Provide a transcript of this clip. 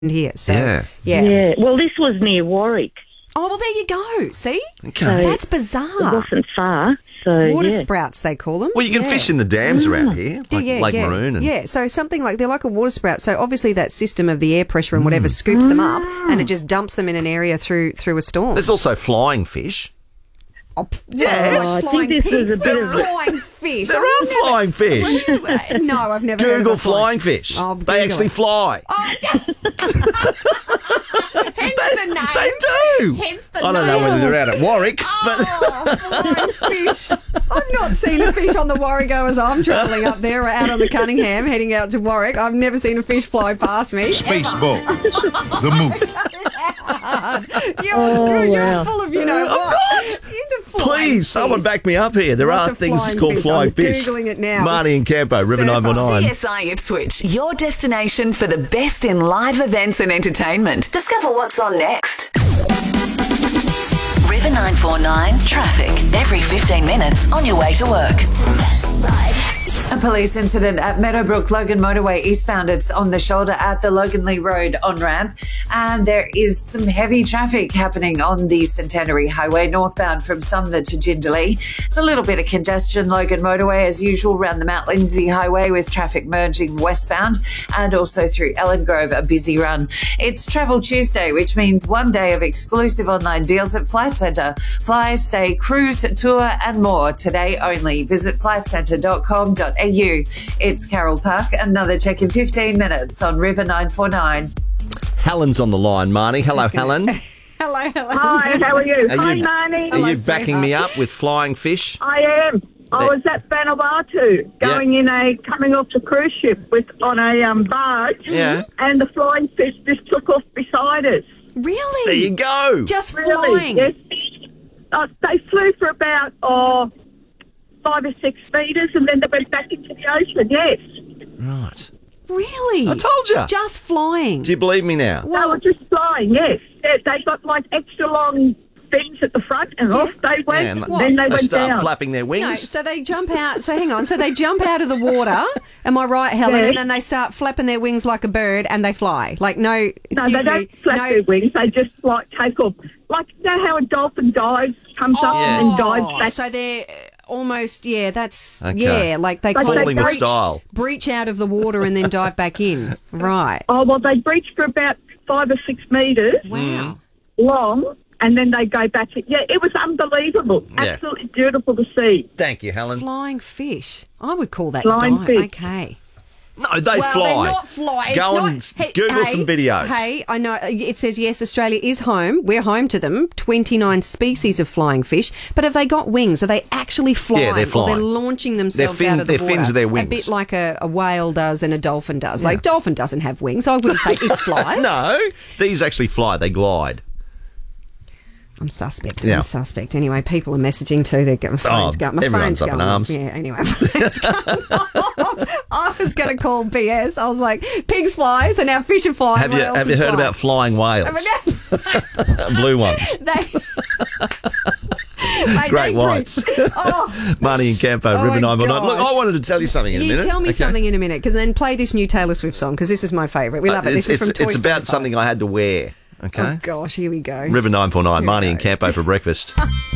here. So, Yeah. Yeah. Well, this was near Warwick. Oh, well, there you go. See? Okay. So That's it bizarre. wasn't far. So, Water yeah. sprouts, they call them. Well, you can fish in the dams around here, like Lake Maroon. And Yeah, so something like, they're like a water sprout. So obviously that system of the air pressure and whatever scoops them up and it just dumps them in an area through a storm. There's also flying fish. Yeah, Oh, I flying think this was pigs, a bit of a- flying fish. There are flying fish. No, I've never heard Google of a flying fish. Oh, They Google actually it. fly. Oh, hence the name. They do. Hence the I don't know name. whether they're out at Warwick, but Oh, flying fish. I've not seen a fish on the Warrego as I'm travelling up there or out on the Cunningham heading out to Warwick. I've never seen a fish fly past me. Spaceballs. The movie. You're wow. full of, you know what? Into flying please, fish. someone back me up here. There Lots are of things flying called fish. flying I'm fish. Googling it now. Marnie and Campo, River Super. 919. CSI Ipswich, your destination for the best in live events and entertainment. Discover what's on next. River 949 traffic every 15 minutes on your way to work. A police incident at Meadowbrook Logan Motorway eastbound. It's on the shoulder at the Loganley Road on-ramp. And there is some heavy traffic happening on the Centenary Highway northbound from Sumner to Jindalee. It's a little bit of congestion. Logan Motorway as usual around the Mount Lindsay Highway with traffic merging westbound and also through Ellen Grove, a busy run. It's Travel Tuesday, which means one day of exclusive online deals at Flight Centre. Fly, stay, cruise, tour and more today only. Visit flightcentre.com.au. It's Carol Park. Another check in 15 minutes on River 949. Helen's on the line, Marnie. Hello, Helen. Hello. Hi, how are you? Hi, Marnie. Are you Hello, backing me sweetheart. up with flying fish? I am. I was at Vanuatu coming off the cruise ship on a barge. Yeah. And the flying fish just took off beside us. Really? There you go. Just Really? flying. Yes. They flew for about 5 or 6 metres and then they went back into the ocean, yes. Right. Really? I told you. Just flying. Do you believe me now? They were just flying, yes. They got like extra long things at the front and off they went. and and then they went start down. flapping their wings. No, so they jump out. So hang on. So they jump out of the water. Am I right, Helen? Yeah. And then they start flapping their wings like a bird, and they fly. Like No, they don't flap their wings. They just like take off. Like, you know how a dolphin dives, comes up and then dives back. So they're almost that's Okay. like they Like kind Falling of with style. breach out of the water and then dive back in. Right. Oh, well, they breach for about 5 or 6 metres Wow. long, and then they go back. Yeah, it was unbelievable. Yeah. Absolutely beautiful to see. Thank you, Helen. Flying fish. I would call that Flying dive. fish. Okay. No, they Well, fly. they're not fly. It's Go not- and Hey, Google some videos. Hey, I know it says yes, Australia is home. We're home to them. 29 species of flying fish. But have they got wings? Are they actually flying? Yeah, they're Or flying. they're launching themselves out of the their water. fins are their A wings. bit like a whale does and a dolphin does. Like dolphin doesn't have wings. I wouldn't say it flies. No, these actually fly. They glide. I'm suspect. Yeah. I'm suspect. Anyway, people are messaging too. They're getting phones going. My everyone's phone's up in going. arms. Yeah. Anyway, my phone's going. I was going to call BS. I was like, pigs fly, so now fish are flying. Have What you else have is you heard flying? about flying whales? Blue ones. Great whites. Marnie and Campo, Oh, River my 919. Look, I gosh. wanted to tell you something in a minute. You tell me okay? something in a minute, because then play this new Taylor Swift song, because this is my favourite. We love it. This is from Toy It's Story about 5. something I had to wear. Okay. Oh gosh, here we go. River 949, Here we Marnie go. and Campo for breakfast.